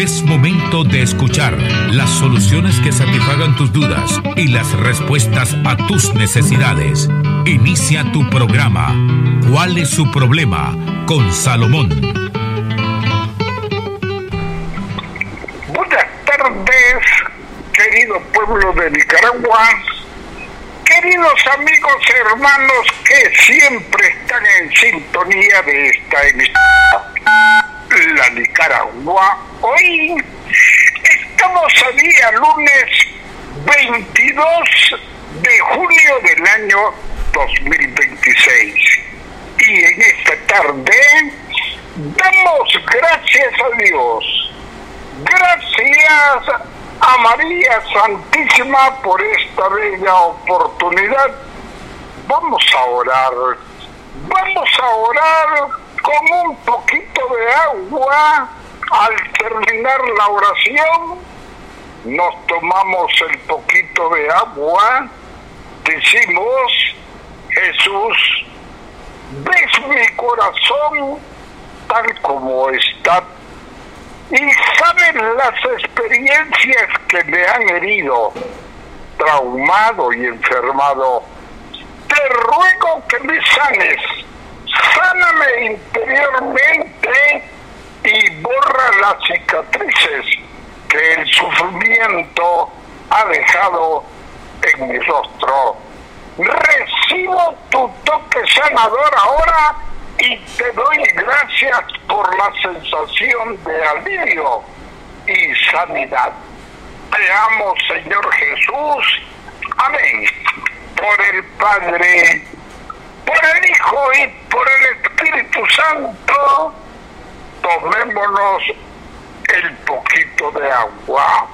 Es momento de escuchar las soluciones que satisfagan tus dudas y las respuestas a tus necesidades. Inicia tu programa. ¿Cuál es su problema? Con Salomón. Buenas tardes, querido pueblo de Nicaragua, queridos amigos y hermanos que siempre están en sintonía de esta emisora, La Nicaragua. Hoy estamos a día lunes 22 de junio del año 2026 y en esta tarde damos gracias a Dios, gracias a María Santísima por esta bella oportunidad. Vamos a orar con un poquito de agua. Al terminar la oración, nos tomamos el poquito de agua, decimos: Jesús, ves mi corazón tal como está, y sabes las experiencias que me han herido, traumado y enfermado. Te ruego que me sanes, sáname interiormente y borra las cicatrices que el sufrimiento ha dejado en mi rostro. Recibo tu toque sanador ahora y te doy gracias por la sensación de alivio y sanidad. Te amo, Señor Jesús. Amén. Por el Padre, por el Hijo y por el Espíritu Santo, tomémonos el poquito de agua.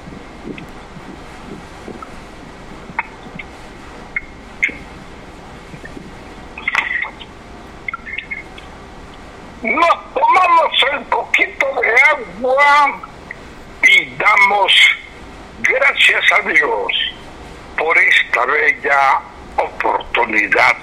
Nos tomamos el poquito de agua y damos gracias a Dios por esta bella oportunidad.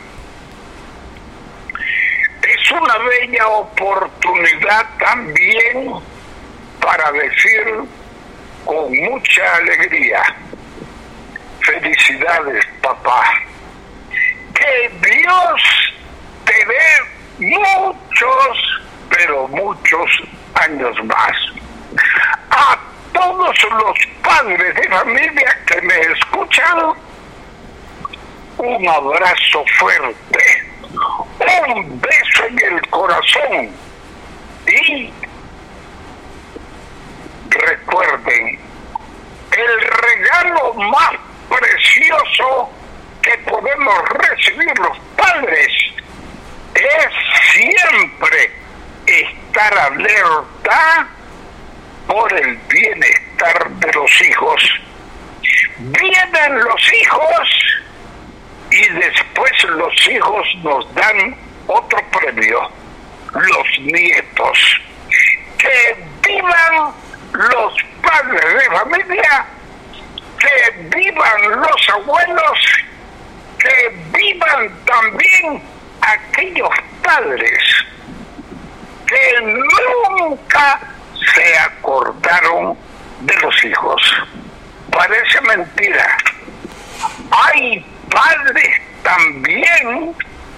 Es una bella oportunidad también para decir con mucha alegría: felicidades, papá. Que Dios te dé muchos, pero muchos años más. A todos los padres de familia que me escuchan, un abrazo fuerte, un beso en el corazón, y recuerden, el regalo más precioso que podemos recibir los padres es siempre estar alerta por el bienestar de los hijos. Vienen los hijos y después los hijos nos dan otro premio: los nietos. Que vivan los padres de familia, que vivan los abuelos, que vivan también aquellos padres que nunca se acordaron de los hijos. Parece mentira. Hay padres también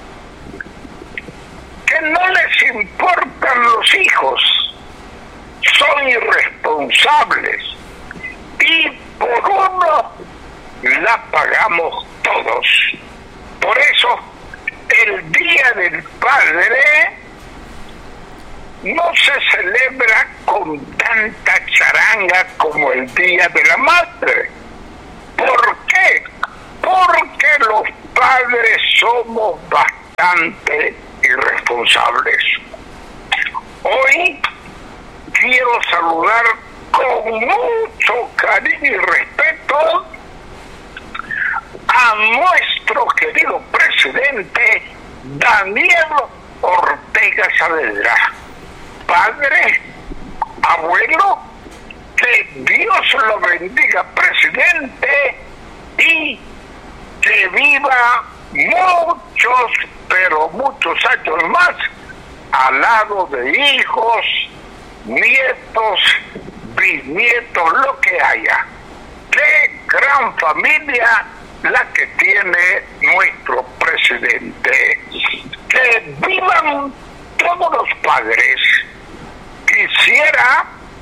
que no les importan los hijos, son irresponsables, y por uno la pagamos todos. Por eso el Día del Padre no se celebra con tanta charanga como el Día de la Madre. ¿Por qué? Porque los padres somos bastante irresponsables. Hoy quiero saludar con mucho cariño y respeto a nuestro querido presidente Daniel Ortega Saavedra. Padre, abuelo, que Dios lo bendiga, presidente, y que viva muchos, pero muchos años más al lado de hijos, nietos nietos, lo que haya. ¡Qué gran familia la que tiene nuestro presidente! ¡Que vivan todos los padres! Quisiera,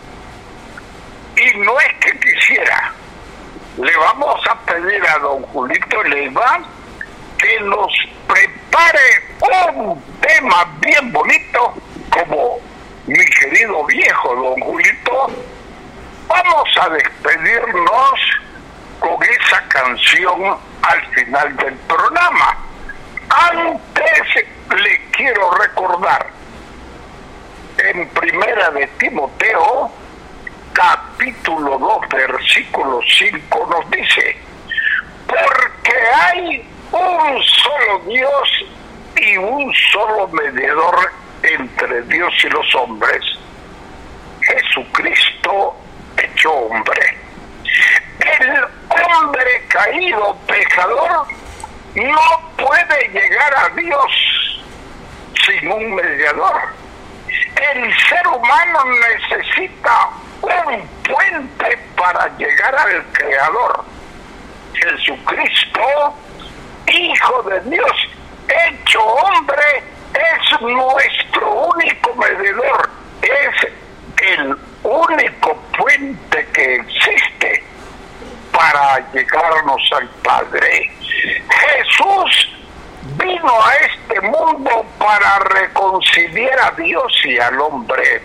y no es que quisiera, le vamos a pedir a don Julito Leiva que nos prepare un tema bien bonito, como mi querido viejo don Julito. Vamos a despedirnos con esa canción al final del programa. Antes le quiero recordar, en Primera de Timoteo, capítulo 2, versículo 5, nos dice: porque hay un solo Dios y un solo mediador entre Dios y los hombres, Jesucristo hecho hombre. El hombre caído, pecador, no puede llegar a Dios sin un mediador. El ser humano necesita un puente para llegar al Creador. Jesucristo, Hijo de Dios, hecho hombre, es nuestro único mediador, es el único puente que existe para llegarnos al Padre. Jesús vino a este mundo para reconciliar a Dios y al hombre,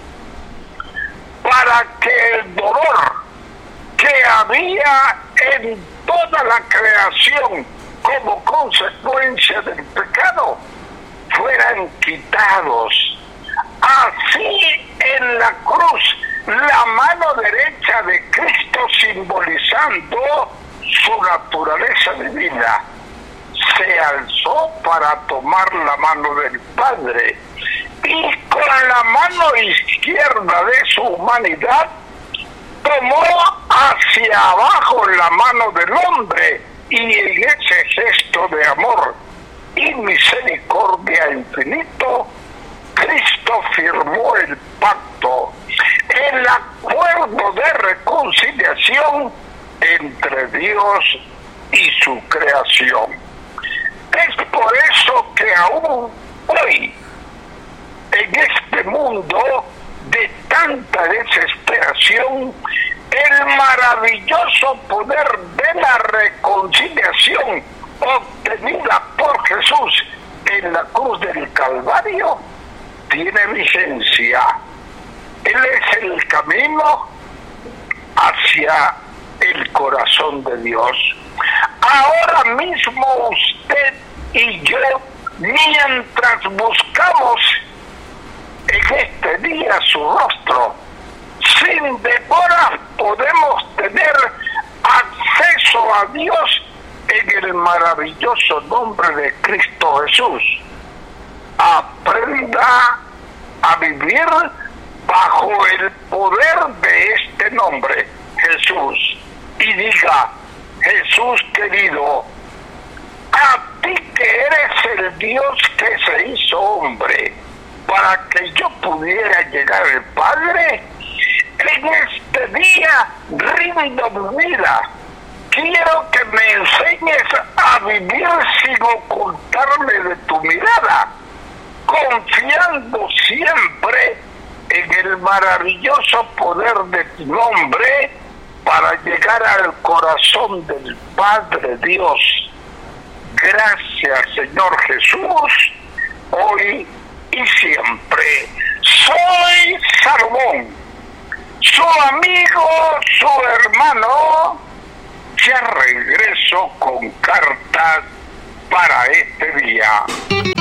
para que el dolor que había en toda la creación como consecuencia del pecado fueran quitados. Así en la cruz, la mano derecha de Cristo, simbolizando su naturaleza divina, se alzó para tomar la mano del Padre, y con la mano izquierda de su humanidad tomó hacia abajo la mano del hombre, y en ese gesto de amor y misericordia infinito, Cristo firmó el pacto, el acuerdo de reconciliación entre Dios y su creación. Es por eso que aún hoy, en este mundo de tanta desesperación, el maravilloso poder de la reconciliación obtenida por Jesús en la cruz del Calvario tiene vigencia. Él es el camino hacia el corazón de Dios. Ahora mismo usted y yo, mientras buscamos en este día su rostro, sin demora podemos tener acceso a Dios en el maravilloso nombre de Cristo Jesús. Aprenda a vivir bajo el poder de este nombre, Jesús, y diga: Jesús querido, a ti que eres el Dios que se hizo hombre para que yo pudiera llegar al Padre, en este día rindo mi vida. Quiero que me enseñes a vivir sin ocultarme de tu mirada, confiando siempre en el maravilloso poder de tu nombre para llegar al corazón del Padre Dios. Gracias, Señor Jesús, hoy y siempre. Soy Salomón, su amigo, su hermano. Ya regreso con cartas para este día.